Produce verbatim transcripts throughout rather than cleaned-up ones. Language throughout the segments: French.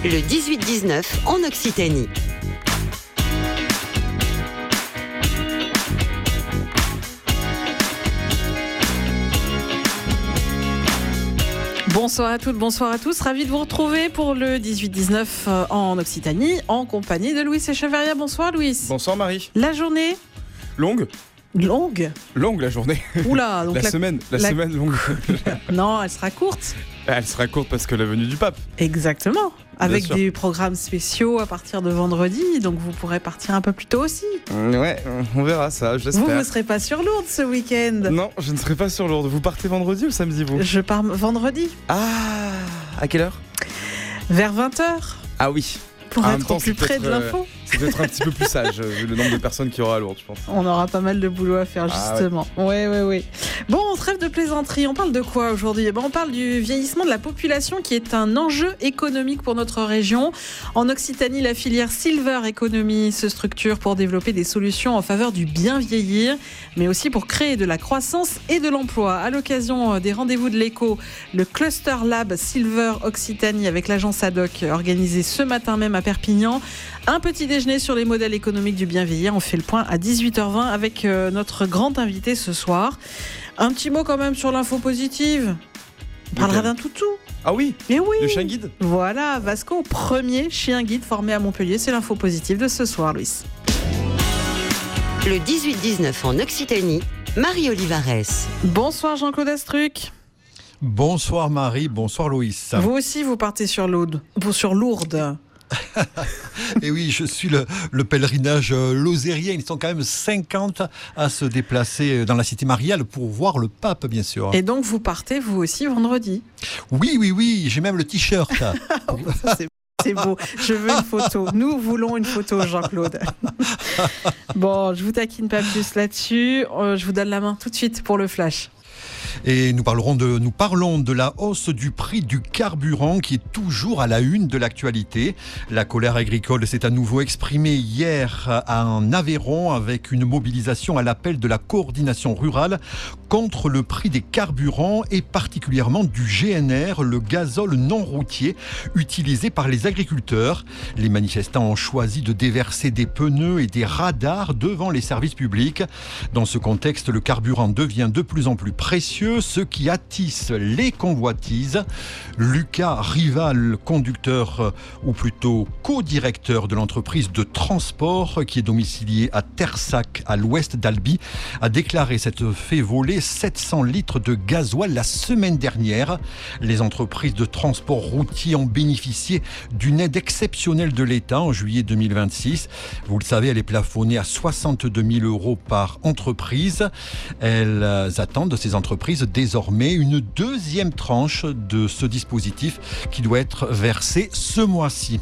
le dix-huit dix-neuf en Occitanie. Bonsoir à toutes, bonsoir à tous. Ravi de vous retrouver pour le dix-huit dix-neuf en Occitanie, en compagnie de Louis Echeverria. Bonsoir Louis. Bonsoir Marie. La journée Longue Longue Longue la journée. Oula, donc la, la semaine, la, la... semaine longue. Non, elle sera courte. Elle sera courte parce que la venue du pape. Exactement. Avec sûr. Des programmes spéciaux à partir de vendredi, donc vous pourrez partir un peu plus tôt aussi. Ouais, on verra ça, j'espère. Vous ne serez pas sur Lourdes ce week-end? Non, je ne serai pas sur Lourdes. Vous partez vendredi ou samedi, vous? Je pars vendredi. Ah, à quelle heure? Vers vingt heures. Ah oui. Pour en être même temps, au plus c'est près de peut-être, l'info. euh, c'est peut-être un petit peu plus sage, vu le nombre de personnes qu'il y aura à Lourdes, je pense. On aura pas mal de boulot à faire, justement. Ah ouais, ouais, ouais. Bon, on trêve de plaisanterie. On parle de quoi aujourd'hui? Eh ben, on parle du vieillissement de la population qui est un enjeu économique pour notre région. En Occitanie, la filière Silver Economy se structure pour développer des solutions en faveur du bien vieillir, mais aussi pour créer de la croissance et de l'emploi. À l'occasion des rendez-vous de l'éco, le Cluster Lab Silver Occitanie avec l'agence A D O C organisé ce matin même à Perpignan. Un petit déjeuner sur les modèles économiques du bien vieillir. On fait le point à dix-huit heures vingt avec euh, notre grand invité ce soir. Un petit mot quand même sur l'info positive. On parlera d'un toutou. Ah oui, Mais oui. Le chien guide. Voilà, Vasco, premier chien guide formé à Montpellier. C'est l'info positive de ce soir, Louis. Le dix-huit dix-neuf en Occitanie, Marie Olivares. Bonsoir Jean-Claude Astruc. Bonsoir Marie, bonsoir Louis. Vous aussi, vous partez sur Lourdes. Vous sur Lourdes. Et oui, je suis le, le pèlerinage lozérien. Ils sont quand même cinquante à se déplacer dans la cité mariale pour voir le pape, bien sûr. Et donc, vous partez, vous aussi, vendredi? Oui, oui, oui, j'ai même le t-shirt. Oh, c'est, c'est beau. Je veux une photo. Nous voulons une photo, Jean-Claude. Bon, je vous taquine pas plus là-dessus. Euh, je vous donne la main tout de suite pour le flash. Et nous parlerons de, nous parlons de la hausse du prix du carburant qui est toujours à la une de l'actualité. La colère agricole s'est à nouveau exprimée hier en Aveyron avec une mobilisation à l'appel de la coordination rurale contre le prix des carburants et particulièrement du G N R, le gazole non routier utilisé par les agriculteurs. Les manifestants ont choisi de déverser des pneus et des radars devant les services publics. Dans ce contexte, le carburant devient de plus en plus précieux, ce qui attise les convoitises. Lucas Rival, conducteur euh, ou plutôt co-directeur de l'entreprise de transport qui est domiciliée à Tersac, à l'ouest d'Albi, a déclaré s'être fait voler sept cents litres de gasoil la semaine dernière. Les entreprises de transport routier ont bénéficié d'une aide exceptionnelle de l'État en juillet deux mille vingt-six. Vous le savez, elle est plafonnée à soixante-deux mille euros par entreprise. Elles attendent de ces entreprises désormais une deuxième tranche de ce dispositif qui doit être versé ce mois-ci.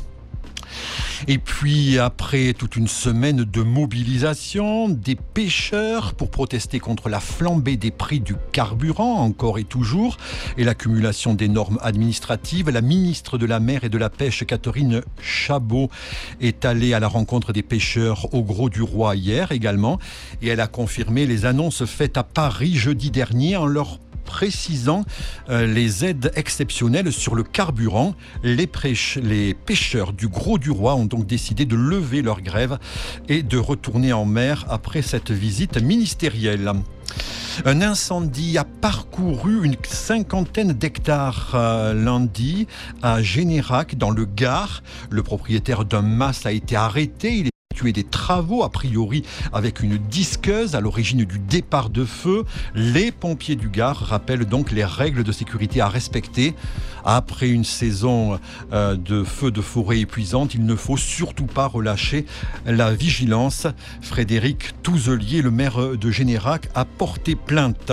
Et puis, après toute une semaine de mobilisation, des pêcheurs pour protester contre la flambée des prix du carburant, encore et toujours, et l'accumulation des normes administratives, la ministre de la Mer et de la Pêche, Catherine Chabot, est allée à la rencontre des pêcheurs au Gros du Roi hier également, et elle a confirmé les annonces faites à Paris jeudi dernier en leur précisant euh, les aides exceptionnelles sur le carburant. Les, prêche, les pêcheurs du Gros du Roi ont donc décidé de lever leur grève et de retourner en mer après cette visite ministérielle. Un incendie a parcouru une cinquantaine d'hectares euh, lundi à Générac, dans le Gard. Le propriétaire d'un mas a été arrêté. Il est effectué des travaux, a priori avec une disqueuse à l'origine du départ de feu. Les pompiers du Gard rappellent donc les règles de sécurité à respecter. Après une saison euh, de feux de forêt épuisante, il ne faut surtout pas relâcher la vigilance. Frédéric Touzelier, le maire de Générac, a porté plainte.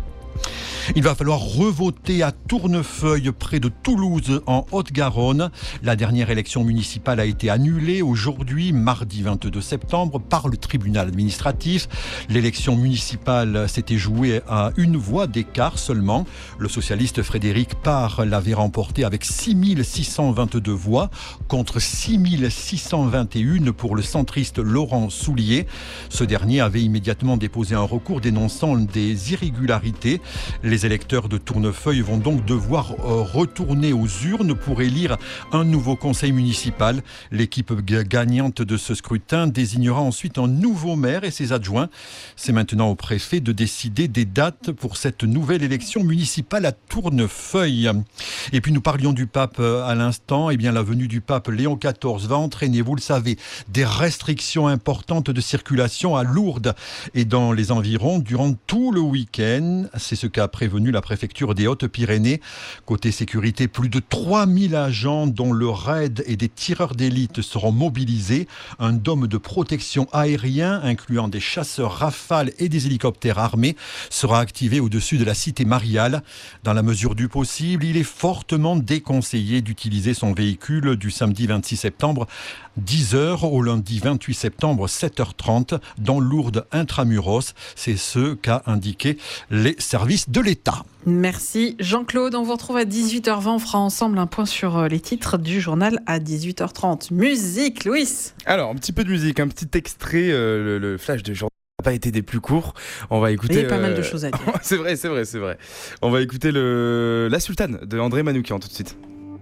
Il va falloir revoter à Tournefeuille, près de Toulouse, en Haute-Garonne. La dernière élection municipale a été annulée aujourd'hui, mardi vingt-deux septembre, par le tribunal administratif. L'élection municipale s'était jouée à une voix d'écart seulement. Le socialiste Frédéric Parr l'avait remportée avec six mille six cent vingt-deux voix, contre six mille six cent vingt et un pour le centriste Laurent Soulier. Ce dernier avait immédiatement déposé un recours dénonçant des irrégularités. Les Les électeurs de Tournefeuille vont donc devoir euh, retourner aux urnes pour élire un nouveau conseil municipal. L'équipe g- gagnante de ce scrutin désignera ensuite un nouveau maire et ses adjoints. C'est maintenant au préfet de décider des dates pour cette nouvelle élection municipale à Tournefeuille. Et puis nous parlions du pape à l'instant. Eh bien, la venue du pape Léon quatorze va entraîner, vous le savez, des restrictions importantes de circulation à Lourdes et dans les environs durant tout le week-end. C'est ce qu'a prévenu la préfecture des Hautes-Pyrénées. Côté sécurité, plus de trois mille agents dont le raid et des tireurs d'élite seront mobilisés. Un dôme de protection aérien incluant des chasseurs Rafale et des hélicoptères armés sera activé au-dessus de la cité mariale. Dans la mesure du possible, il est fortement déconseillé d'utiliser son véhicule du samedi vingt-six septembre dix heures au lundi vingt-huit septembre sept heures trente dans Lourdes intramuros. C'est ce qu'a indiqué les services de l'État. Merci Jean-Claude. On vous retrouve à dix-huit heures vingt. On fera ensemble un point sur les titres du journal à dix-huit heures trente. Musique, Louis. Alors, un petit peu de musique, un petit extrait, euh, le, le flash de journal n'a pas été des plus courts. On va écouter. Il y a pas euh... mal de choses à dire. c'est vrai, c'est vrai, c'est vrai. On va écouter le... La Sultane de André Manoukian tout de suite.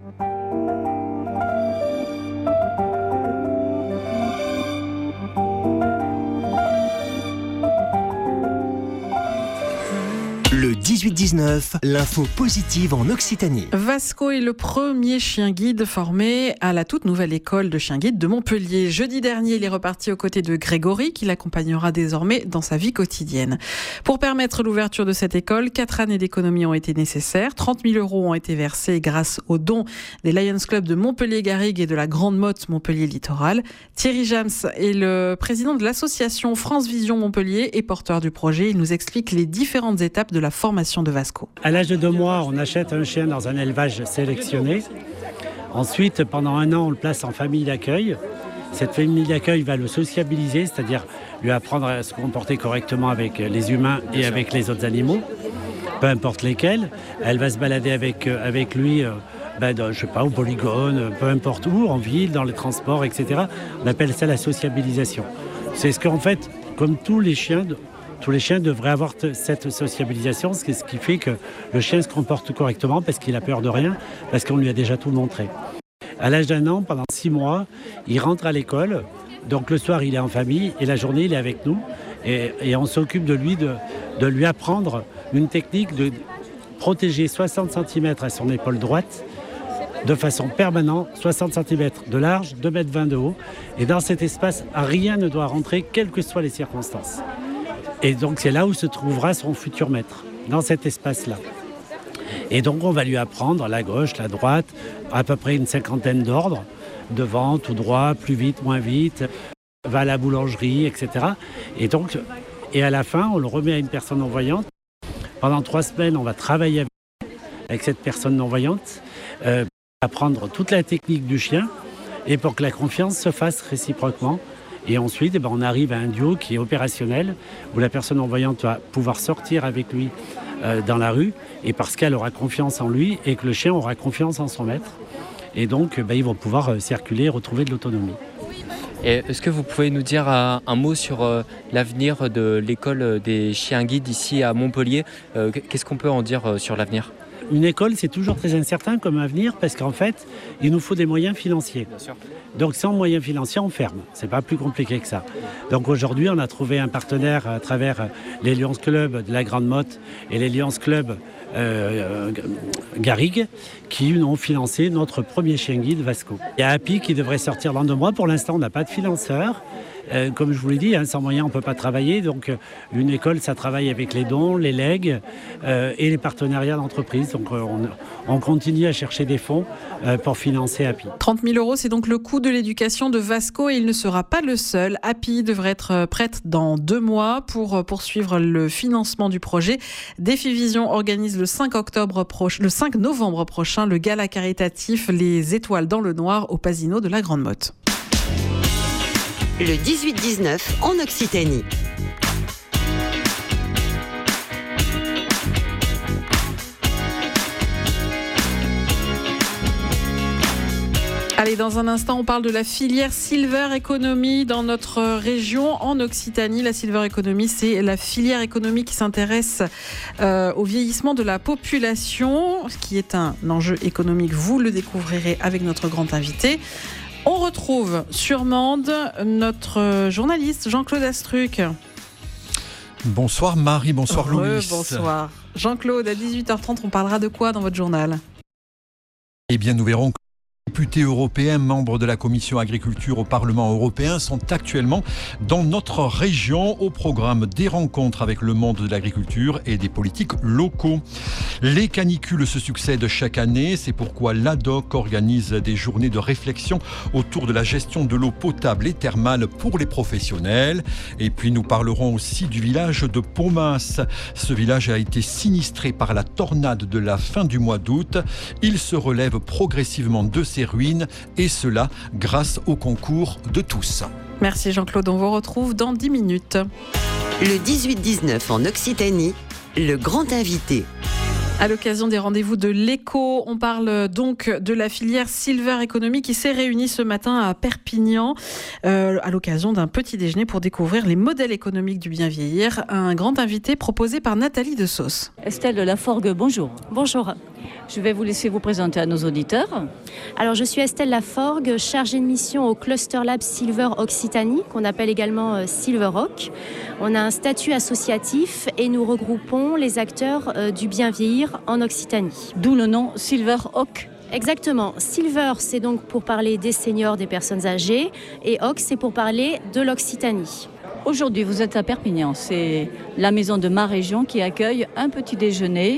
Le dix-huit dix-neuf, l'info positive en Occitanie. Vasco est le premier chien guide formé à la toute nouvelle école de chien guide de Montpellier. Jeudi dernier, il est reparti aux côtés de Grégory, qui l'accompagnera désormais dans sa vie quotidienne. Pour permettre l'ouverture de cette école, quatre années d'économie ont été nécessaires. trente mille euros ont été versés grâce aux dons des Lions Club de Montpellier-Garrigues et de la Grande Motte Montpellier-Littoral. Thierry Jams est le président de l'association France Vision Montpellier et porteur du projet. Il nous explique les différentes étapes de la formation de Vasco. À l'âge de deux mois, on achète un chien dans un élevage sélectionné. Ensuite, pendant un an, on le place en famille d'accueil. Cette famille d'accueil va le sociabiliser, c'est-à-dire lui apprendre à se comporter correctement avec les humains et avec les autres animaux, peu importe lesquels. Elle va se balader avec, avec lui, ben, dans, je sais pas, au polygone, peu importe où, en ville, dans les transports, et cetera. On appelle ça la sociabilisation. C'est ce qu'en fait, comme tous les chiens... Tous les chiens devraient avoir t- cette sociabilisation, ce qui fait que le chien se comporte correctement parce qu'il a peur de rien, parce qu'on lui a déjà tout montré. À l'âge d'un an, pendant six mois, il rentre à l'école. Donc le soir, il est en famille et la journée, il est avec nous. Et, et on s'occupe de lui, de, de lui apprendre une technique de protéger soixante centimètres à son épaule droite de façon permanente, soixante centimètres de large, deux mètres vingt de haut. Et dans cet espace, rien ne doit rentrer, quelles que soient les circonstances. Et donc c'est là où se trouvera son futur maître, dans cet espace-là. Et donc on va lui apprendre la gauche, la droite, à peu près une cinquantaine d'ordres, devant, tout droit, plus vite, moins vite, va à la boulangerie, et cetera. Et donc, et à la fin, on le remet à une personne non-voyante. Pendant trois semaines, on va travailler avec, avec cette personne non-voyante, euh, apprendre toute la technique du chien, et pour que la confiance se fasse réciproquement. Et ensuite, eh ben, on arrive à un duo qui est opérationnel, où la personne non-voyante va pouvoir sortir avec lui euh, dans la rue, et parce qu'elle aura confiance en lui, et que le chien aura confiance en son maître. Et donc, ben, ils vont pouvoir euh, circuler et retrouver de l'autonomie. Et est-ce que vous pouvez nous dire euh, un mot sur euh, l'avenir de l'école des chiens guides ici à Montpellier ? euh, Qu'est-ce qu'on peut en dire euh, sur l'avenir ? Une école, c'est toujours très incertain comme avenir parce qu'en fait, il nous faut des moyens financiers. Bien sûr. Donc sans moyens financiers, on ferme. C'est pas plus compliqué que ça. Donc aujourd'hui, on a trouvé un partenaire à travers les Lions Club de la Grande Motte et les Lions Club euh, Garrigues qui ont financé notre premier chien guide Vasco. Il y a Happy qui devrait sortir dans deux mois. Pour l'instant, on n'a pas de financeur. Euh, comme je vous l'ai dit, hein, sans moyens, on ne peut pas travailler. Donc, euh, une école, ça travaille avec les dons, les legs euh, et les partenariats d'entreprise. Donc, euh, on, on continue à chercher des fonds euh, pour financer Happy. trente mille euros, c'est donc le coût de l'éducation de Vasco et il ne sera pas le seul. Happy devrait être prête dans deux mois pour poursuivre le financement du projet. Défi Vision organise le cinq octobre proche, le cinq novembre prochain le gala caritatif Les Étoiles dans le Noir au Pasino de la Grande Motte. Le dix-huit dix-neuf en Occitanie. Allez, dans un instant, on parle de la filière Silver Economy dans notre région, en Occitanie. La Silver Economy, c'est la filière économique qui s'intéresse euh, au vieillissement de la population, ce qui est un enjeu économique. Vous le découvrirez avec notre grand invité. On retrouve sur Mende notre journaliste Jean-Claude Astruc. Bonsoir Marie, bonsoir Louis. Bonsoir. Jean-Claude, à dix-huit heures trente, on parlera de quoi dans votre journal ? Eh bien, nous verrons que les députés européens, membres de la Commission Agriculture au Parlement européen, sont actuellement dans notre région au programme des rencontres avec le monde de l'agriculture et des politiques locaux. Les canicules se succèdent chaque année, c'est pourquoi l'A D O C organise des journées de réflexion autour de la gestion de l'eau potable et thermale pour les professionnels. Et puis nous parlerons aussi du village de Pomas. Ce village a été sinistré par la tornade de la fin du mois d'août. Il se relève progressivement de ses ruines, et cela grâce au concours de tous. Merci Jean-Claude, on vous retrouve dans dix minutes. Le dix-huit dix-neuf en Occitanie, le grand invité. À l'occasion des rendez-vous de l'Éco, on parle donc de la filière Silver Economy qui s'est réunie ce matin à Perpignan euh, à l'occasion d'un petit déjeuner pour découvrir les modèles économiques du bien vieillir. Un grand invité proposé par Nathalie de Sauce. Estelle Laforgue, bonjour. Bonjour. Je vais vous laisser vous présenter à nos auditeurs. Alors, je suis Estelle Laforgue, chargée de mission au Cluster Lab Silver Occitanie, qu'on appelle également euh, Silver Oc. On a un statut associatif et nous regroupons les acteurs euh, du bien vieillir en Occitanie. D'où le nom Silver Oc. Exactement. Silver, c'est donc pour parler des seniors, des personnes âgées, et Oc, c'est pour parler de l'Occitanie. Aujourd'hui, vous êtes à Perpignan. C'est la maison de ma région qui accueille un petit déjeuner.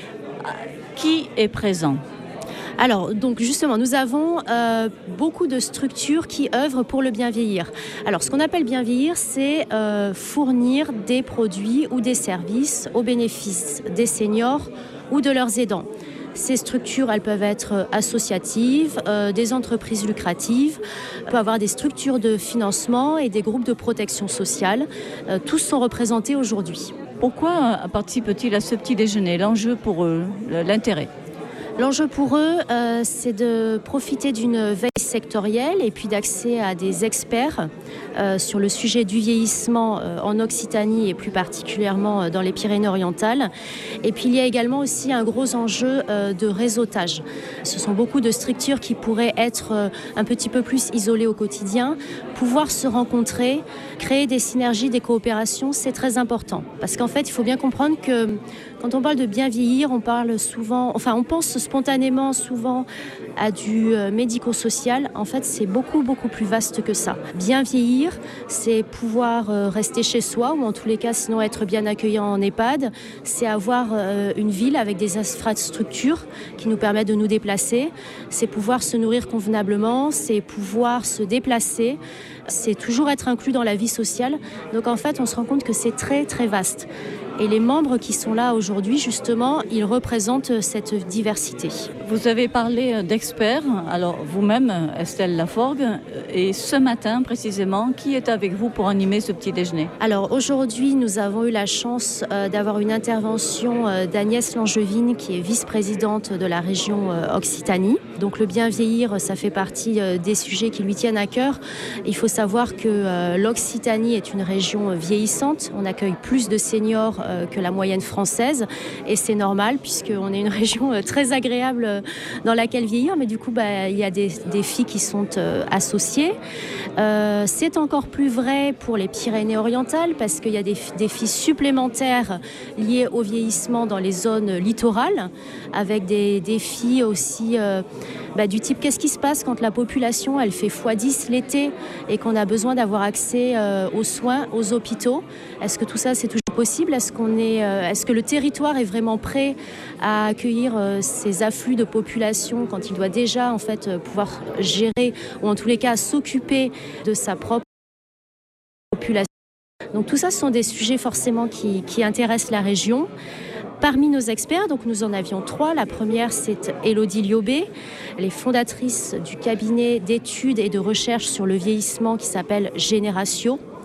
Qui est présent ? Alors, donc justement, nous avons euh, beaucoup de structures qui œuvrent pour le bien vieillir. Alors, ce qu'on appelle bien vieillir, c'est euh, fournir des produits ou des services au bénéfice des seniors ou de leurs aidants. Ces structures, elles peuvent être associatives, euh, des entreprises lucratives, on peut avoir des structures de financement et des groupes de protection sociale. Euh, tous sont représentés aujourd'hui. Pourquoi participent-ils à ce petit déjeuner ? L'enjeu pour eux, l'intérêt ? L'enjeu pour eux, euh, c'est de profiter d'une veille sectorielle et puis d'accès à des experts euh, sur le sujet du vieillissement euh, en Occitanie et plus particulièrement euh, dans les Pyrénées-Orientales. Et puis il y a également aussi un gros enjeu euh, de réseautage. Ce sont beaucoup de structures qui pourraient être euh, un petit peu plus isolées au quotidien, pouvoir se rencontrer, créer des synergies, des coopérations, c'est très important. Parce qu'en fait, il faut bien comprendre que quand on parle de bien vieillir, on parle souvent, enfin on pense spontanément souvent à du médico-social. En fait, c'est beaucoup, beaucoup plus vaste que ça. Bien vieillir, c'est pouvoir rester chez soi, ou en tous les cas, sinon être bien accueilli en EHPAD. C'est avoir une ville avec des infrastructures qui nous permettent de nous déplacer. C'est pouvoir se nourrir convenablement, c'est pouvoir se déplacer. C'est toujours être inclus dans la vie sociale. Donc en fait, on se rend compte que c'est très, très vaste. Et les membres qui sont là aujourd'hui, justement, ils représentent cette diversité. Vous avez parlé d'experts, alors vous-même, Estelle Laforgue, et ce matin précisément, qui est avec vous pour animer ce petit déjeuner ? Alors aujourd'hui, nous avons eu la chance euh, d'avoir une intervention euh, d'Agnès Langevine, qui est vice-présidente de la région euh, Occitanie. Donc le bien vieillir, ça fait partie euh, des sujets qui lui tiennent à cœur. Il faut savoir que euh, l'Occitanie est une région euh, vieillissante. On accueille plus de seniors euh, que la moyenne française, et c'est normal puisqu'on est une région euh, très agréable euh, dans laquelle vieillir, mais du coup bah, il y a des défis qui sont euh, associés. Euh, c'est encore plus vrai pour les Pyrénées-Orientales parce qu'il y a des défis supplémentaires liés au vieillissement dans les zones littorales, avec des défis aussi euh, bah, du type qu'est-ce qui se passe quand la population elle fait fois dix l'été et qu'on a besoin d'avoir accès euh, aux soins, aux hôpitaux. Est-ce que tout ça c'est toujours possible ? Est-ce qu'on est, euh, est-ce que le territoire est vraiment prêt à accueillir euh, ces afflux de population quand il doit déjà en fait euh, pouvoir gérer ou en tous les cas s'occuper de sa propre population ? Donc tout ça ce sont des sujets forcément qui, qui intéressent la région. Parmi nos experts, donc nous en avions trois. La première, c'est Élodie Liobé, les fondatrices du cabinet d'études et de recherche sur le vieillissement qui s'appelle Génératio.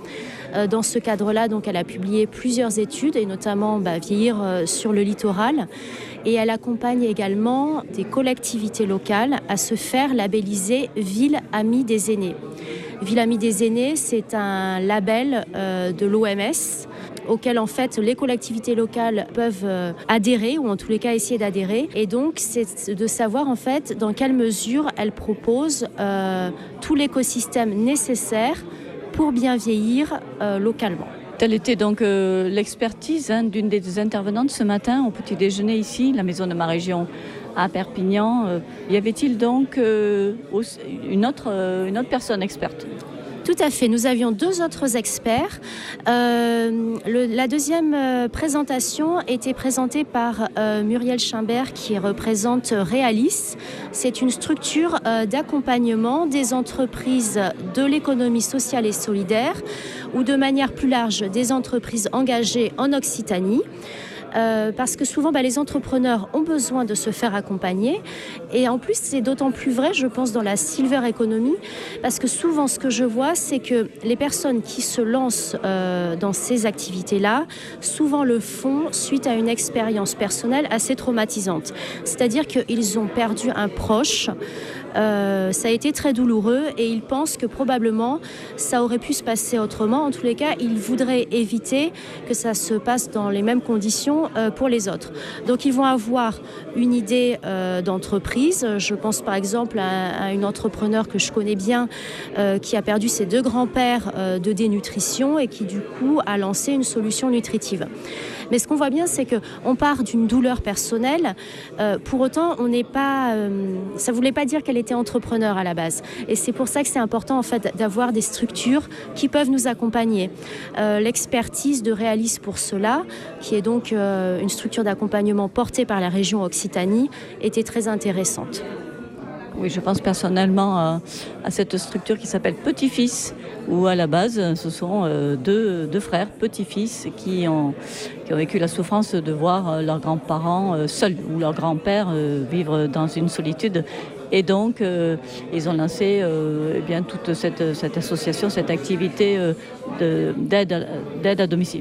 Dans ce cadre-là, donc, elle a publié plusieurs études, et notamment bah, Vieillir sur le littoral. Et elle accompagne également des collectivités locales à se faire labelliser Ville Amie des Aînés. Ville Amie des Aînés, c'est un label euh, de l'O M S auquel en fait les collectivités locales peuvent euh, adhérer, ou en tous les cas essayer d'adhérer. Et donc c'est de savoir en fait dans quelle mesure elle propose euh, tout l'écosystème nécessaire pour bien vieillir euh, localement. Telle était donc euh, l'expertise hein, d'une des intervenantes ce matin au petit déjeuner ici, la maison de ma région à Perpignan. Euh, y avait-il donc euh, une, autre, euh, une autre personne experte ? Tout à fait. Nous avions deux autres experts. Euh, le, la deuxième euh, présentation était présentée par euh, Muriel Chimbert qui représente Realis. C'est une structure euh, d'accompagnement des entreprises de l'économie sociale et solidaire ou de manière plus large des entreprises engagées en Occitanie. Euh, parce que souvent bah, les entrepreneurs ont besoin de se faire accompagner, et en plus c'est d'autant plus vrai je pense dans la silver economy, parce que souvent ce que je vois c'est que les personnes qui se lancent euh, dans ces activités-là souvent le font suite à une expérience personnelle assez traumatisante, c'est-à-dire qu'ils ont perdu un proche. Euh, ça a été très douloureux et ils pensent que probablement ça aurait pu se passer autrement. En tous les cas, ils voudraient éviter que ça se passe dans les mêmes conditions euh, pour les autres. Donc ils vont avoir une idée euh, d'entreprise. Je pense par exemple à, à une entrepreneur que je connais bien euh, qui a perdu ses deux grands-pères euh, de dénutrition et qui du coup a lancé une solution nutritive. Mais ce qu'on voit bien, c'est qu'on part d'une douleur personnelle. Euh, pour autant, on n'est pas, euh, ça ne voulait pas dire qu'elle était entrepreneur à la base. Et c'est pour ça que c'est important en fait, d'avoir des structures qui peuvent nous accompagner. Euh, l'expertise de Realis pour cela, qui est donc euh, une structure d'accompagnement portée par la région Occitanie, était très intéressante. Oui, je pense personnellement à, à cette structure qui s'appelle Petit-Fils, où à la base, ce sont euh, deux, deux frères, petits-fils, qui ont, qui ont vécu la souffrance de voir euh, leurs grands-parents euh, seuls, ou leur grand-père euh, vivre dans une solitude. Et donc, euh, ils ont lancé euh, eh bien, toute cette, cette association, cette activité euh, de, d'aide, à, d'aide à domicile.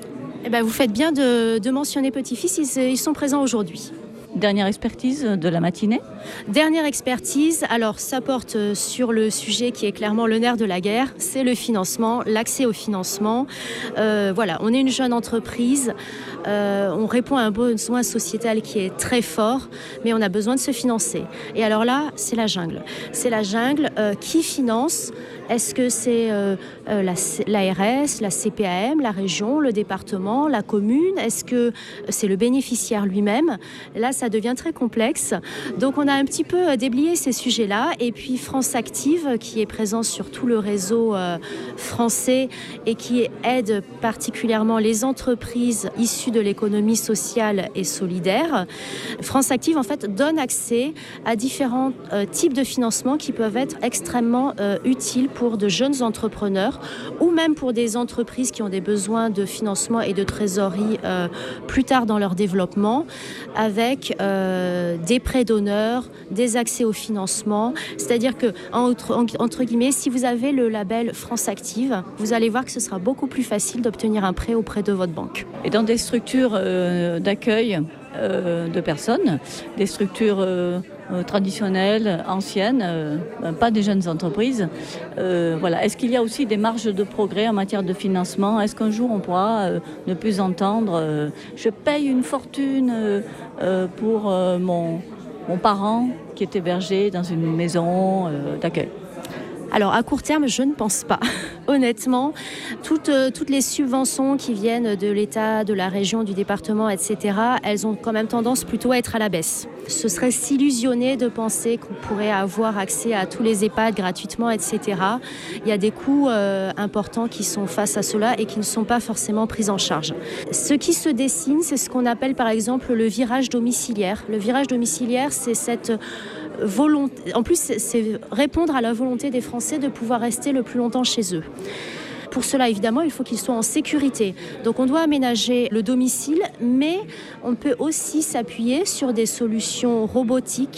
Eh ben, vous faites bien de, de mentionner Petit-Fils, ils, ils sont présents aujourd'hui. Dernière expertise de la matinée. Dernière expertise, alors ça porte sur le sujet qui est clairement le nerf de la guerre, c'est le financement, l'accès au financement. Euh, voilà, on est une jeune entreprise, euh, on répond à un besoin sociétal qui est très fort, mais on a besoin de se financer. Et alors là, c'est la jungle. C'est la jungle euh, qui finance. Est-ce que c'est euh, euh, la, l'A R S, la C P A M, la région, le département, la commune? Est-ce que c'est le bénéficiaire lui-même? Là, ça devient très complexe. Donc, on a un petit peu déblayé ces sujets-là. Et puis, France Active, qui est présent sur tout le réseau euh, français et qui aide particulièrement les entreprises issues de l'économie sociale et solidaire. France Active, en fait, donne accès à différents euh, types de financements qui peuvent être extrêmement euh, utiles pour de jeunes entrepreneurs ou même pour des entreprises qui ont des besoins de financement et de trésorerie euh, plus tard dans leur développement, avec euh, des prêts d'honneur, des accès au financement. C'est-à-dire que, entre, entre guillemets, si vous avez le label France Active, vous allez voir que ce sera beaucoup plus facile d'obtenir un prêt auprès de votre banque. Et dans des structures euh, d'accueil euh, de personnes, des structures euh, euh, traditionnelles, anciennes, euh, pas des jeunes entreprises. Euh, voilà. Est-ce qu'il y a aussi des marges de progrès en matière de financement? Est-ce qu'un jour on pourra euh, ne plus entendre euh, je paye une fortune euh, euh, pour euh, mon, mon parent qui est hébergé dans une maison euh, d'accueil? Alors à court terme, je ne pense pas. Honnêtement, toutes, euh, toutes les subventions qui viennent de l'État, de la région, du département, et cetera, elles ont quand même tendance plutôt à être à la baisse. Ce serait s'illusionner de penser qu'on pourrait avoir accès à tous les EHPAD gratuitement, et cetera. Il y a des coûts euh, importants qui sont face à cela et qui ne sont pas forcément pris en charge. Ce qui se dessine, c'est ce qu'on appelle par exemple le virage domiciliaire. Le virage domiciliaire, c'est cette volonté. En plus, c'est répondre à la volonté des Français de pouvoir rester le plus longtemps chez eux. Pour cela, évidemment, il faut qu'ils soient en sécurité. Donc, on doit aménager le domicile, mais on peut aussi s'appuyer sur des solutions robotiques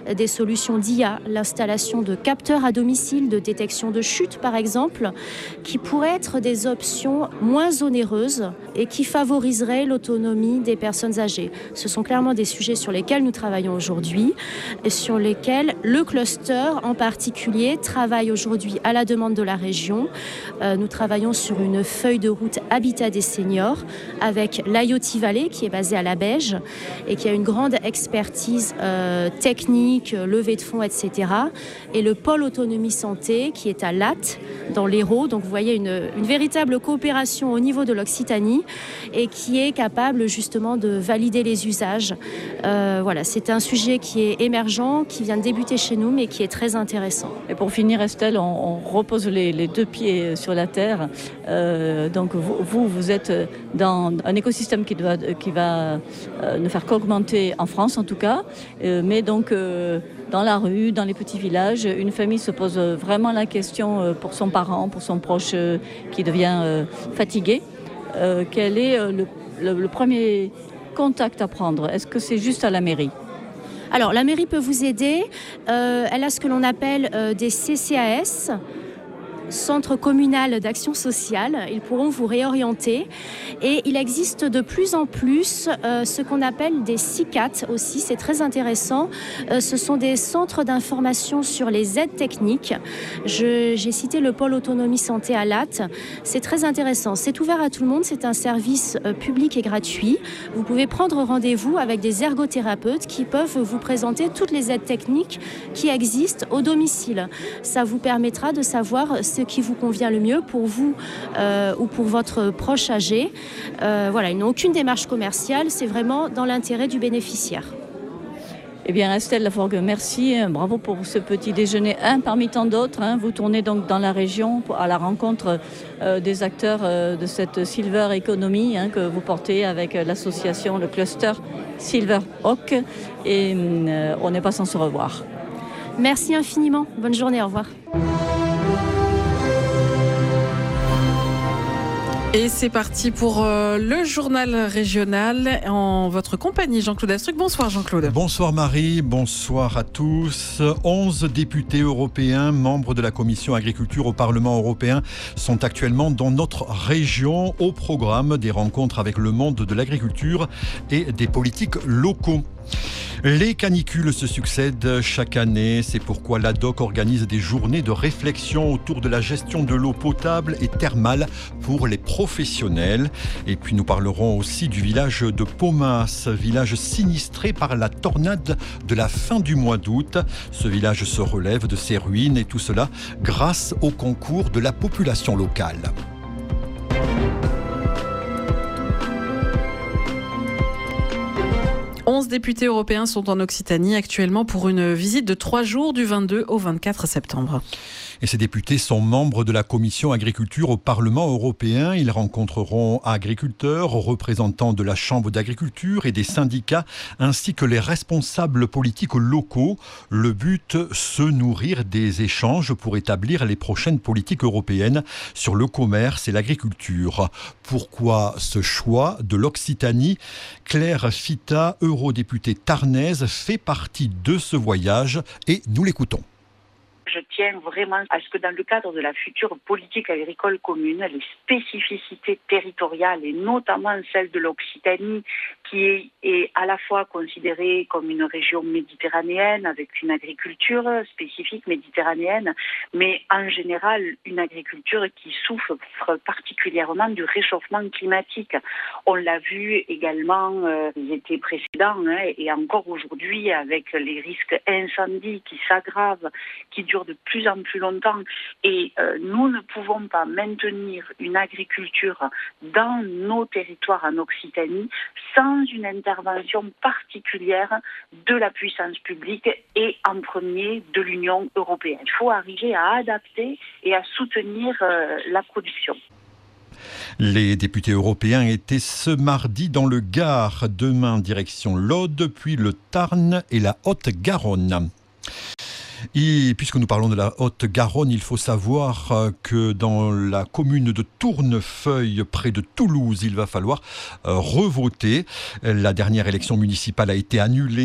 des solutions d'I A, l'installation de capteurs à domicile, de détection de chute par exemple, qui pourraient être des options moins onéreuses et qui favoriseraient l'autonomie des personnes âgées. Ce sont clairement des sujets sur lesquels nous travaillons aujourd'hui et sur lesquels le cluster en particulier travaille aujourd'hui à la demande de la région. Euh, nous travaillons sur une feuille de route Habitat des seniors avec l'I O T Valley qui est basée à la Beige et qui a une grande expertise euh, technique, levée de fonds, et cetera. Et le pôle autonomie santé qui est à Latte dans l'Hérault. Donc vous voyez une, une véritable coopération au niveau de l'Occitanie et qui est capable justement de valider les usages. Euh, voilà, c'est un sujet qui est émergent, qui vient de débuter chez nous mais qui est très intéressant. Et pour finir Estelle, on, on repose les, les deux pieds sur la terre. Euh, donc vous, vous, vous êtes dans un écosystème qui, doit, qui va euh, ne faire qu'augmenter en France en tout cas, euh, mais donc euh, dans la rue, dans les petits villages, une famille se pose vraiment la question euh, pour son parent, pour son proche euh, qui devient euh, fatigué. Euh, quel est euh, le, le, le premier contact à prendre? Est-ce que c'est juste à la mairie? Alors la mairie peut vous aider. Euh, elle a ce que l'on appelle euh, des C C A S. Centre communal d'action sociale, ils pourront vous réorienter et il existe de plus en plus euh, ce qu'on appelle des C I C A T aussi, c'est très intéressant. Euh, ce sont des centres d'information sur les aides techniques. Je, j'ai cité le pôle autonomie santé à Latte, c'est très intéressant. C'est ouvert à tout le monde, c'est un service euh, public et gratuit. Vous pouvez prendre rendez-vous avec des ergothérapeutes qui peuvent vous présenter toutes les aides techniques qui existent au domicile. Ça vous permettra de savoir ce qui vous convient le mieux pour vous euh, ou pour votre proche âgé. Euh, voilà, ils n'ont aucune démarche commerciale, c'est vraiment dans l'intérêt du bénéficiaire. Eh bien Estelle Laforgue, merci, bravo pour ce petit déjeuner, un parmi tant d'autres. Hein. Vous tournez donc dans la région à la rencontre euh, des acteurs euh, de cette Silver Economy hein, que vous portez avec l'association, le cluster Silver Oak et euh, on n'est pas sans se revoir. Merci infiniment, bonne journée, au revoir. Et c'est parti pour euh, le journal régional en votre compagnie, Jean-Claude Astruc. Bonsoir Jean-Claude. Bonsoir Marie, bonsoir à tous. onze députés européens, membres de la Commission Agriculture au Parlement européen, sont actuellement dans notre région au programme des rencontres avec le monde de l'agriculture et des politiques locaux. Les canicules se succèdent chaque année, c'est pourquoi l'A D O C organise des journées de réflexion autour de la gestion de l'eau potable et thermale pour les professionnels. Et puis nous parlerons aussi du village de Pomas, village sinistré par la tornade de la fin du mois d'août. Ce village se relève de ses ruines et tout cela grâce au concours de la population locale. onze députés européens sont en Occitanie actuellement pour une visite de trois jours du vingt-deux au vingt-quatre septembre. Et ces députés sont membres de la Commission Agriculture au Parlement européen. Ils rencontreront agriculteurs, représentants de la Chambre d'agriculture et des syndicats, ainsi que les responsables politiques locaux. Le but, se nourrir des échanges pour établir les prochaines politiques européennes sur le commerce et l'agriculture. Pourquoi ce choix de l'Occitanie? Claire Fita, eurodéputée tarnaise, fait partie de ce voyage et nous l'écoutons. Je tiens vraiment à ce que dans le cadre de la future politique agricole commune, les spécificités territoriales et notamment celle de l'Occitanie qui est, est à la fois considérée comme une région méditerranéenne avec une agriculture spécifique méditerranéenne, mais en général une agriculture qui souffre particulièrement du réchauffement climatique. On l'a vu également euh, les étés précédents hein, et encore aujourd'hui avec les risques incendies qui s'aggravent, qui durent de plus en plus longtemps et euh, nous ne pouvons pas maintenir une agriculture dans nos territoires en Occitanie sans une intervention particulière de la puissance publique et en premier de l'Union européenne. Il faut arriver à adapter et à soutenir euh, la production. Les députés européens étaient ce mardi dans le Gard, demain direction l'Aude, puis le Tarn et la Haute-Garonne. Et puisque nous parlons de la Haute-Garonne, il faut savoir que dans la commune de Tournefeuille, près de Toulouse, il va falloir revoter. La dernière élection municipale a été annulée.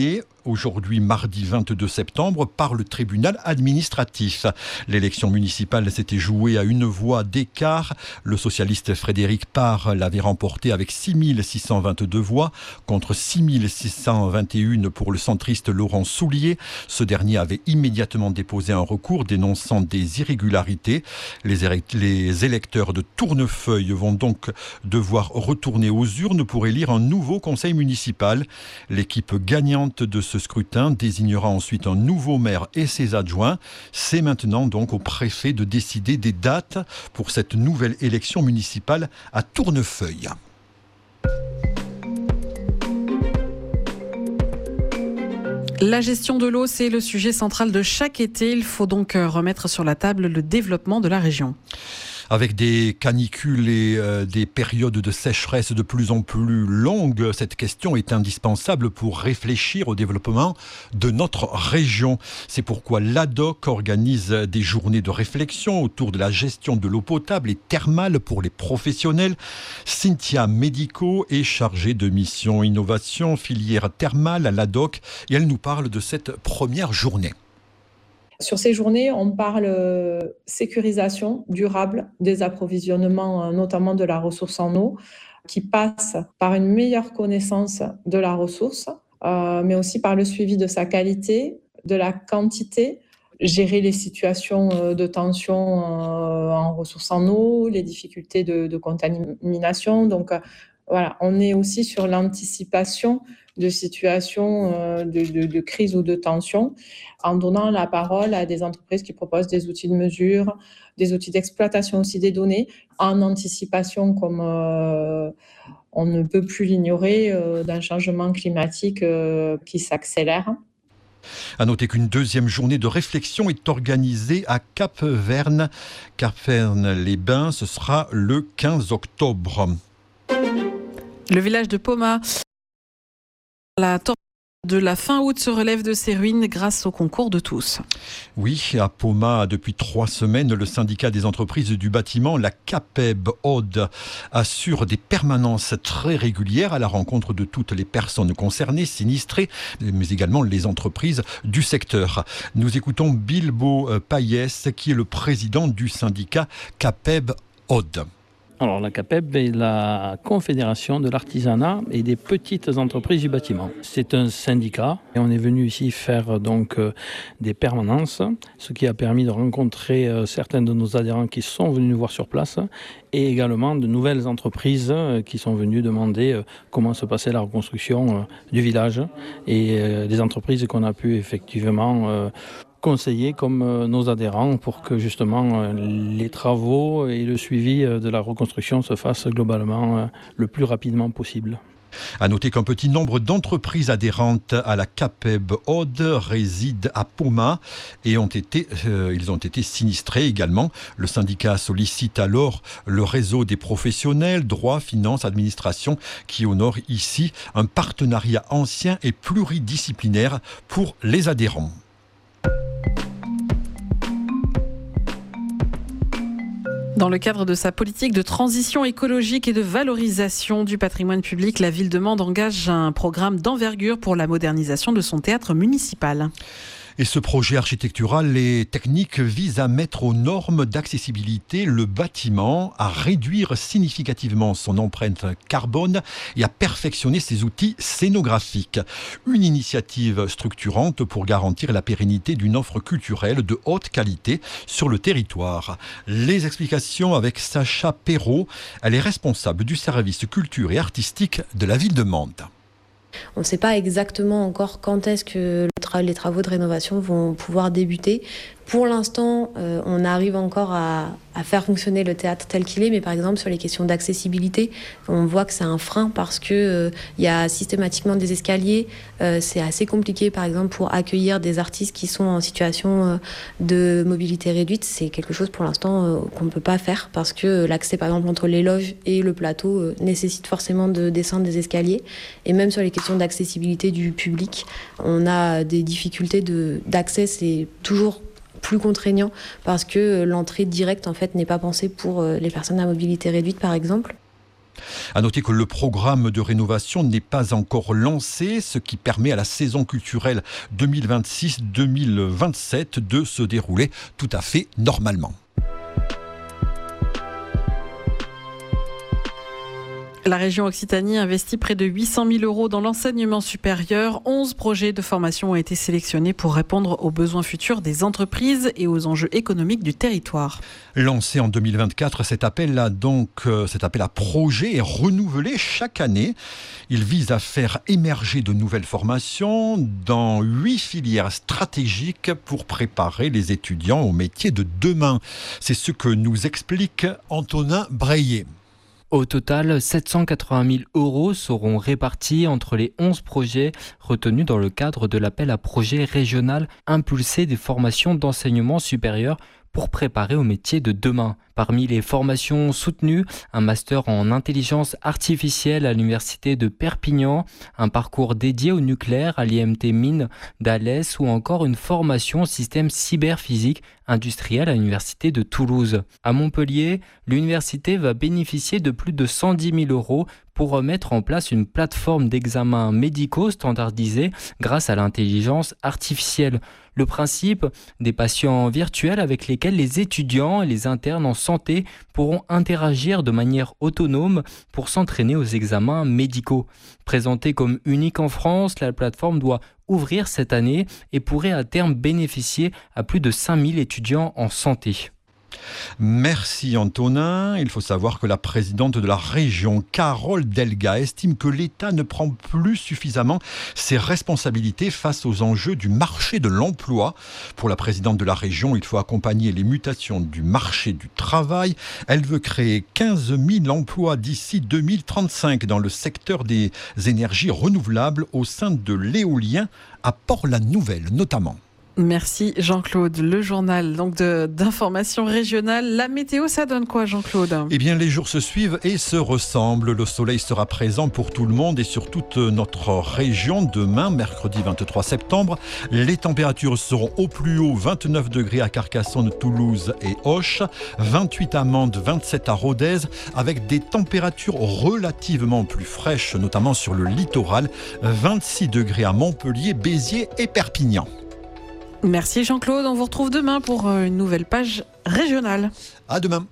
aujourd'hui mardi vingt-deux septembre par le tribunal administratif. L'élection municipale s'était jouée à une voix d'écart. Le socialiste Frédéric Parr l'avait remportée avec six mille six cent vingt-deux voix contre six mille six cent vingt et un pour le centriste Laurent Soulier. Ce dernier avait immédiatement déposé un recours dénonçant des irrégularités. Les, élect- les électeurs de Tournefeuille vont donc devoir retourner aux urnes pour élire un nouveau conseil municipal. L'équipe gagnante de ce scrutin désignera ensuite un nouveau maire et ses adjoints. C'est maintenant donc au préfet de décider des dates pour cette nouvelle élection municipale à Tournefeuille. La gestion de l'eau, c'est le sujet central de chaque été. Il faut donc remettre sur la table le développement de la région. Avec des canicules et euh, des périodes de sécheresse de plus en plus longues, cette question est indispensable pour réfléchir au développement de notre région. C'est pourquoi l'A D O C organise des journées de réflexion autour de la gestion de l'eau potable et thermale pour les professionnels. Cynthia Médico est chargée de mission innovation filière thermale à l'A D O C et elle nous parle de cette première journée. Sur ces journées, on parle sécurisation durable des approvisionnements, notamment de la ressource en eau, qui passe par une meilleure connaissance de la ressource, euh, mais aussi par le suivi de sa qualité, de la quantité, gérer les situations de tension en ressources en eau, les difficultés de, de contamination. Donc voilà, on est aussi sur l'anticipation de situations de, de, de crise ou de tension, en donnant la parole à des entreprises qui proposent des outils de mesure, des outils d'exploitation aussi des données, en anticipation comme euh, on ne peut plus l'ignorer euh, d'un changement climatique euh, qui s'accélère. À noter qu'une deuxième journée de réflexion est organisée à Cap-Verne. Cap-Verne-les-Bains, ce sera le quinze octobre. Le village de Poma, la tornade de la fin août se relève de ses ruines grâce au concours de tous. Oui, à Poma, depuis trois semaines, le syndicat des entreprises du bâtiment, la CAPEB Aude, assure des permanences très régulières à la rencontre de toutes les personnes concernées, sinistrées, mais également les entreprises du secteur. Nous écoutons Bilbo Payès, qui est le président du syndicat CAPEB Aude. Alors la CAPEB est la Confédération de l'artisanat et des petites entreprises du bâtiment. C'est un syndicat et on est venu ici faire donc euh, des permanences, ce qui a permis de rencontrer euh, certains de nos adhérents qui sont venus nous voir sur place et également de nouvelles entreprises euh, qui sont venues demander euh, comment se passait la reconstruction euh, du village et euh, des entreprises qu'on a pu effectivement euh, conseiller comme euh, nos adhérents pour que justement euh, les travaux et le suivi euh, de la reconstruction se fassent globalement euh, le plus rapidement possible. À noter qu'un petit nombre d'entreprises adhérentes à la CAPEB Aude résident à Poma et ont été, euh, ils ont été sinistrés également. Le syndicat sollicite alors le réseau des professionnels, droit, finance, administration, qui honore ici un partenariat ancien et pluridisciplinaire pour les adhérents. Dans le cadre de sa politique de transition écologique et de valorisation du patrimoine public, la ville de Mende engage un programme d'envergure pour la modernisation de son théâtre municipal. Et ce projet architectural et technique vise à mettre aux normes d'accessibilité le bâtiment, à réduire significativement son empreinte carbone et à perfectionner ses outils scénographiques. Une initiative structurante pour garantir la pérennité d'une offre culturelle de haute qualité sur le territoire. Les explications avec Sacha Perrault. Elle est responsable du service culture et artistique de la ville de Mende. On ne sait pas exactement encore quand est-ce que les travaux de rénovation vont pouvoir débuter. Pour l'instant, euh, on arrive encore à, à faire fonctionner le théâtre tel qu'il est, mais par exemple sur les questions d'accessibilité, on voit que c'est un frein parce que euh, y a systématiquement des escaliers. Euh, c'est assez compliqué, par exemple, pour accueillir des artistes qui sont en situation euh, de mobilité réduite. C'est quelque chose pour l'instant euh, qu'on ne peut pas faire parce que l'accès, par exemple, entre les loges et le plateau euh, nécessite forcément de descendre des escaliers. Et même sur les questions d'accessibilité du public, on a des difficultés de, d'accès. C'est toujours plus contraignant parce que l'entrée directe en fait n'est pas pensée pour les personnes à mobilité réduite par exemple. À noter que le programme de rénovation n'est pas encore lancé, ce qui permet à la saison culturelle deux mille vingt-six deux mille vingt-sept de se dérouler tout à fait normalement. La région Occitanie investit près de huit cent mille euros dans l'enseignement supérieur. onze projets de formation ont été sélectionnés pour répondre aux besoins futurs des entreprises et aux enjeux économiques du territoire. Lancé en deux mille vingt-quatre, cet appel à, donc, euh, cet appel à projet est renouvelé chaque année. Il vise à faire émerger de nouvelles formations dans huit filières stratégiques pour préparer les étudiants aux métiers de demain. C'est ce que nous explique Antonin Breillet. Au total, sept cent quatre-vingt mille euros seront répartis entre les onze projets retenus dans le cadre de l'appel à projet régional impulsé des formations d'enseignement supérieur pour préparer au métier de demain. Parmi les formations soutenues, un master en intelligence artificielle à l'université de Perpignan, un parcours dédié au nucléaire à l'I M T Mines d'Alès ou encore une formation au système cyberphysique industriel à l'université de Toulouse. À Montpellier, l'université va bénéficier de plus de cent dix mille euros pour mettre en place une plateforme d'examens médicaux standardisée grâce à l'intelligence artificielle. Le principe, des patients virtuels avec lesquels les étudiants et les internes en santé pourront interagir de manière autonome pour s'entraîner aux examens médicaux. Présentée comme unique en France, la plateforme doit ouvrir cette année et pourrait à terme bénéficier à plus de cinq mille étudiants en santé. Merci Antonin. Il faut savoir que la présidente de la région, Carole Delga, estime que l'État ne prend plus suffisamment ses responsabilités face aux enjeux du marché de l'emploi. Pour la présidente de la région, il faut accompagner les mutations du marché du travail. Elle veut créer quinze mille emplois d'ici deux mille trente-cinq dans le secteur des énergies renouvelables au sein de l'éolien à Port-la-Nouvelle notamment. Merci Jean-Claude. Le journal donc de, d'information régionale. La météo, ça donne quoi Jean-Claude ? Eh bien, les jours se suivent et se ressemblent. Le soleil sera présent pour tout le monde et sur toute notre région demain, mercredi vingt-trois septembre. Les températures seront au plus haut, vingt-neuf degrés à Carcassonne, Toulouse et Auch, vingt-huit à Mende, vingt-sept à Rodez, avec des températures relativement plus fraîches, notamment sur le littoral, vingt-six degrés à Montpellier, Béziers et Perpignan. Merci Jean-Claude, on vous retrouve demain pour une nouvelle page régionale. À demain.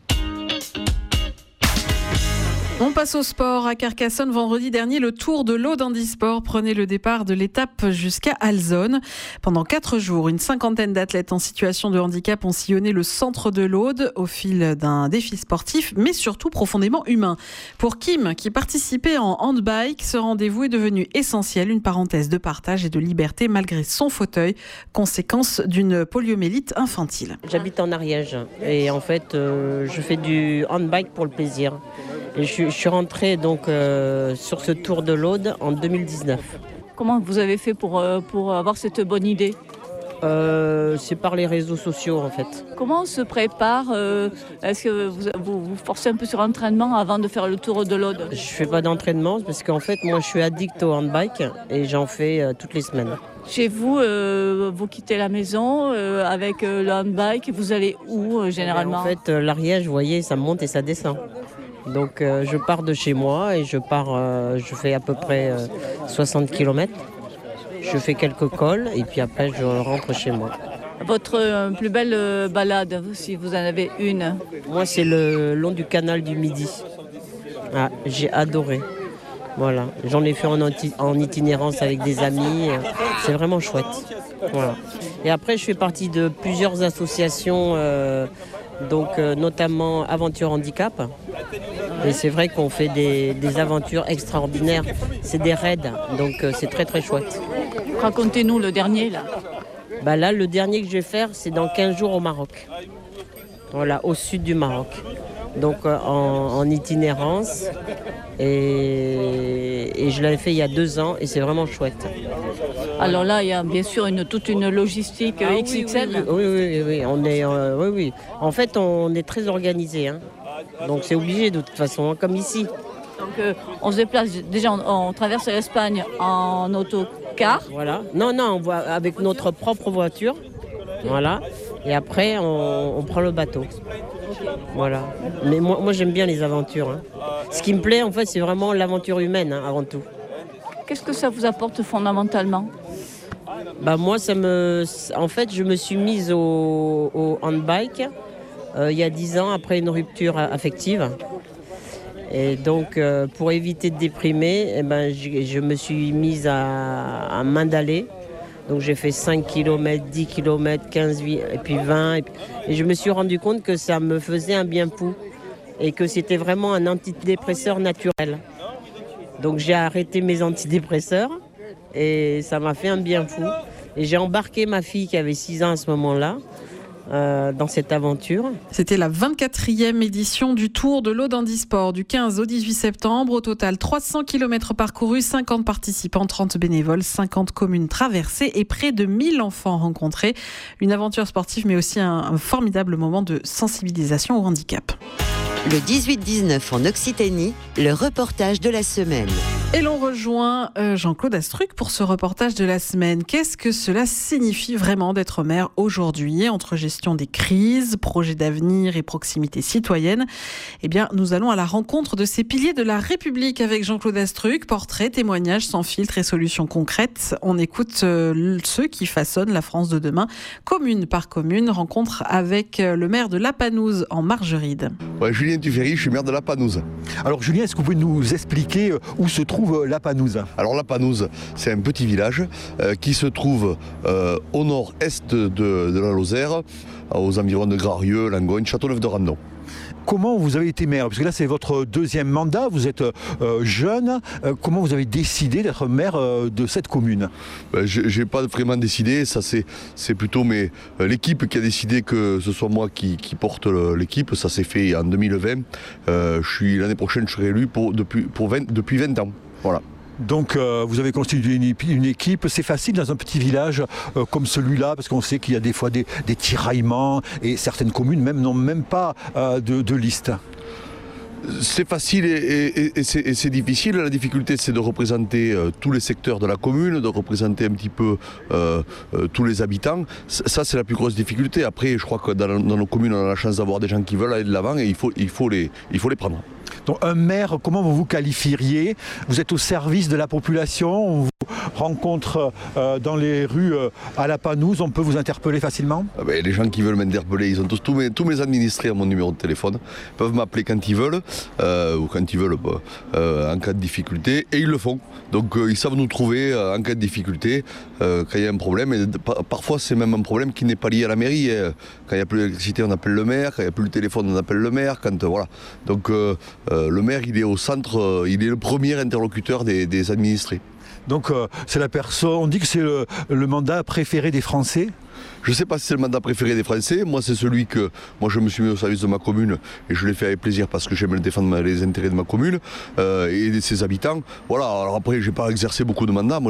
On passe au sport. À Carcassonne, vendredi dernier, le Tour de l'Aude Handisport prenait le départ de l'étape jusqu'à Alzonne. Pendant quatre jours, une cinquantaine d'athlètes en situation de handicap ont sillonné le centre de l'Aude au fil d'un défi sportif, mais surtout profondément humain. Pour Kim, qui participait en handbike, ce rendez-vous est devenu essentiel, une parenthèse de partage et de liberté malgré son fauteuil, conséquence d'une poliomyélite infantile. J'habite en Ariège et en fait, euh, je fais du handbike pour le plaisir. Et je, je suis rentrée donc euh, sur ce Tour de l'Aude en deux mille dix-neuf. Comment vous avez fait pour, euh, pour avoir cette bonne idée ? euh, C'est par les réseaux sociaux en fait. Comment on se prépare euh, Est-ce que vous, vous vous forcez un peu sur l'entraînement avant de faire le Tour de l'Aude ? Je ne fais pas d'entraînement parce qu'en fait moi je suis addict au handbike et j'en fais euh, toutes les semaines. Chez vous, euh, vous quittez la maison euh, avec euh, le handbike, vous allez où euh, généralement ? En fait euh, l'Ariège, vous voyez, ça monte et ça descend. Donc euh, je pars de chez moi et je pars, euh, je fais à peu près euh, soixante kilomètres. Je fais quelques cols et puis après je rentre chez moi. Votre euh, plus belle euh, balade, si vous en avez une ? Moi c'est le long du canal du Midi. Ah, j'ai adoré. Voilà, j'en ai fait en, en itinérance avec des amis. C'est vraiment chouette. Voilà. Et après je fais partie de plusieurs associations. Euh, Donc euh, notamment Aventure Handicap. Et c'est vrai qu'on fait des, des aventures extraordinaires. C'est des raids, donc euh, c'est très très chouette. Racontez-nous le dernier là. Bah là, le dernier que je vais faire, c'est dans quinze jours au Maroc. Voilà, au sud du Maroc. Donc euh, en, en itinérance. Et, et je l'avais fait il y a deux ans et c'est vraiment chouette. Alors là, il y a bien sûr une, toute une logistique ah, X X L. Oui, oui, oui, oui, on est, euh, oui, oui. En fait, on est très organisé. Hein. Donc c'est obligé de toute façon, hein, comme ici. Donc euh, on se déplace, déjà on, on traverse l'Espagne en autocar. Voilà. Non, non, on va avec notre propre voiture. Voilà. Et après, on, on prend le bateau. Voilà. Mais moi, moi j'aime bien les aventures. Hein. Ce qui me plaît, en fait, c'est vraiment l'aventure humaine, hein, avant tout. Qu'est-ce que ça vous apporte fondamentalement ? Bah moi, ça me, en fait, je me suis mise au, au handbike euh, il y a dix ans après une rupture affective. Et donc, euh, pour éviter de déprimer, eh ben, je, je me suis mise à, à Mandalay. Donc, j'ai fait cinq kilomètres, dix kilomètres, quinze, et puis vingt. Et, puis, et je me suis rendu compte que ça me faisait un bien fou et que c'était vraiment un antidépresseur naturel. Donc, j'ai arrêté mes antidépresseurs et ça m'a fait un bien fou. Et j'ai embarqué ma fille qui avait six ans à ce moment-là. Euh, dans cette aventure. C'était la vingt-quatrième édition du Tour de l'Aude Handisport du quinze au dix-huit septembre. Au total, trois cents kilomètres parcourus, cinquante participants, trente bénévoles, cinquante communes traversées et près de mille enfants rencontrés. Une aventure sportive, mais aussi un, un formidable moment de sensibilisation au handicap. Le dix-huit dix-neuf en Occitanie, le reportage de la semaine. Et l'on rejoint euh, Jean-Claude Astruc pour ce reportage de la semaine. Qu'est-ce que cela signifie vraiment d'être maire aujourd'hui, entre gestion des crises, projet d'avenir et proximité citoyenne? Eh bien, nous allons à la rencontre de ces piliers de la République avec Jean-Claude Astruc. Portraits, témoignages sans filtre et solutions concrètes. On écoute euh, ceux qui façonnent la France de demain, commune par commune. Rencontre avec euh, le maire de Lapanouse en Margeride. Ouais, Julien Tuffery, je suis maire de Lapanouse. Alors Julien, est-ce que vous pouvez nous expliquer où se trouve Lapanouse? Alors Lapanouse, c'est un petit village euh, qui se trouve euh, au nord-est de, de la Lozère, aux environs de Grarieux, Langogne, Châteauneuf-de-Randon. Comment vous avez été maire? Parce que là, c'est votre deuxième mandat, vous êtes euh, jeune. Euh, comment vous avez décidé d'être maire euh, de cette commune? ben, Je n'ai pas vraiment décidé, ça c'est, c'est plutôt mais, euh, l'équipe qui a décidé que ce soit moi qui, qui porte le, l'équipe. Ça s'est fait en deux mille vingt. Euh, je suis, l'année prochaine, je serai élu pour, depuis, pour vingt, depuis vingt ans. Voilà. Donc euh, vous avez constitué une, une équipe, c'est facile dans un petit village euh, comme celui-là, parce qu'on sait qu'il y a des fois des, des tiraillements et certaines communes même n'ont même pas euh, de, de liste. C'est facile et, et, et, c'est, et c'est difficile. La difficulté, c'est de représenter euh, tous les secteurs de la commune, de représenter un petit peu euh, euh, tous les habitants. Ça, c'est la plus grosse difficulté. Après, je crois que dans, dans nos communes, on a la chance d'avoir des gens qui veulent aller de l'avant et il faut, il faut, les, il faut les prendre. Donc un maire, comment vous vous qualifieriez? Vous êtes au service de la population, on vous rencontre euh, dans les rues euh, à Lapanouse, on peut vous interpeller facilement? ah ben, Les gens qui veulent m'interpeller, ils ont tous, tous, mes, tous mes administrés à mon numéro de téléphone, ils peuvent m'appeler quand ils veulent, euh, ou quand ils veulent bah, euh, en cas de difficulté, et ils le font. Donc euh, ils savent nous trouver euh, en cas de difficulté, euh, quand il y a un problème, et par, parfois c'est même un problème qui n'est pas lié à la mairie. Hein. Quand il n'y a plus d'électricité, on appelle le maire, quand il n'y a plus de téléphone, on appelle le maire, quand, euh, voilà. Donc euh, euh, le maire, il est au centre, euh, il est le premier interlocuteur des, des administrés. Donc euh, c'est la personne, on dit que c'est le, le mandat préféré des Français? Je ne sais pas si c'est le mandat préféré des Français. Moi, c'est celui que moi je me suis mis au service de ma commune et je l'ai fait avec plaisir parce que j'aime défendre les intérêts de ma commune euh, et de ses habitants. Voilà. Alors après, j'ai pas exercé beaucoup de mandats. Moi,